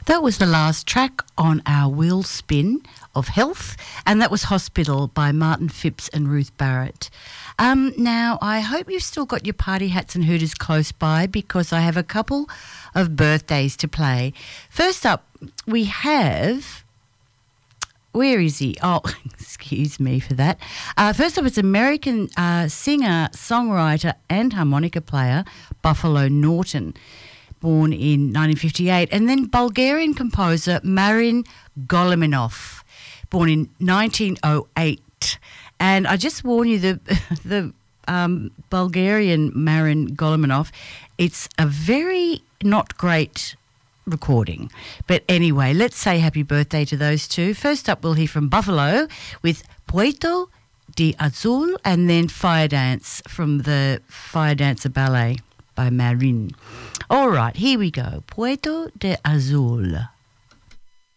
That was the last track on our wheel spin of Health, and that was Hospital by Martin Phipps and Ruth Barrett. Now, I hope you've still got your party hats and hooters close by, because I have a couple of birthdays to play. First up, we have... Where is he? Oh, excuse me for that. First up, it's American singer, songwriter and harmonica player Buffalo Norton, born in 1958. And then Bulgarian composer Marin Goleminov, born in 1908. And I just warn you, the Bulgarian Marin Goleminov, it's a very not great recording. But anyway, let's say happy birthday to those two. First up, we'll hear from Buffalo with Puerto de Azul, and then Fire Dance from the Fire Dancer Ballet by Marin. All right, here we go. Puerto de Azul.